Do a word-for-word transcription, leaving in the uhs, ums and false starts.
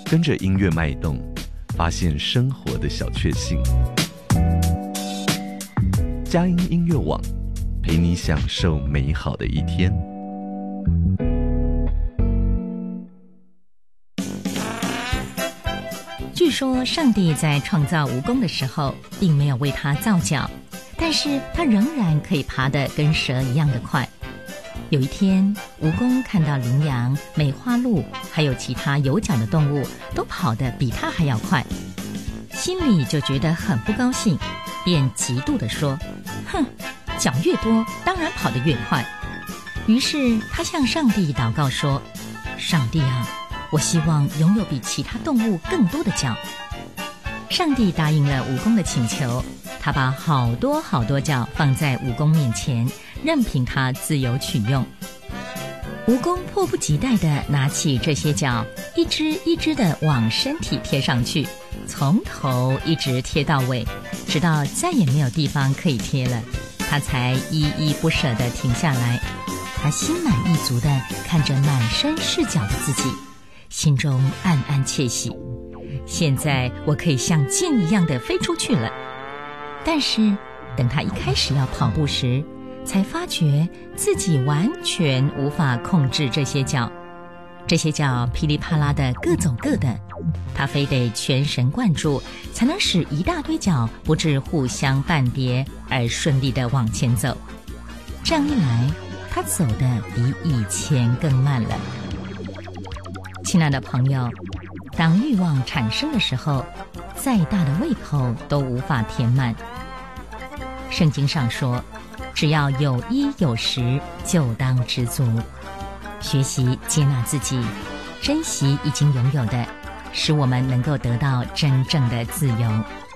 跟着音乐脉动，发现生活的小确幸。佳音音乐网，陪你享受美好的一天。 据说上帝在创造蜈蚣的时候，并没有为它造脚，但是它仍然可以爬得跟蛇一样的快。有一天，蜈蚣看到羚羊、梅花鹿还有其他有脚的动物都跑得比它还要快，心里就觉得很不高兴，便嫉妒地说：哼，脚越多当然跑得越快。于是他向上帝祷告说：上帝啊，我希望拥有比其他动物更多的脚。上帝答应了蜈蚣的请求，他把好多好多脚放在蜈蚣面前，任凭它自由取用。蜈蚣迫不及待地拿起这些脚，一只一只地往身体贴上去，从头一直贴到尾，直到再也没有地方可以贴了，它才依依不舍地停下来。他心满意足地看着满身是脚的自己，心中暗暗窃喜，现在我可以像箭一样地飞出去了。但是等他一开始要跑步时，才发觉自己完全无法控制这些脚，这些脚噼里啪啦的各走各的，他非得全神贯注，才能使一大堆脚不致互相绊跌，而顺利地往前走。这样一来，他走得比以前更慢了。亲爱的朋友，当欲望产生的时候，再大的胃口都无法填满。圣经上说，只要有衣有食，就当知足。学习接纳自己，珍惜已经拥有的，使我们能够得到真正的自由。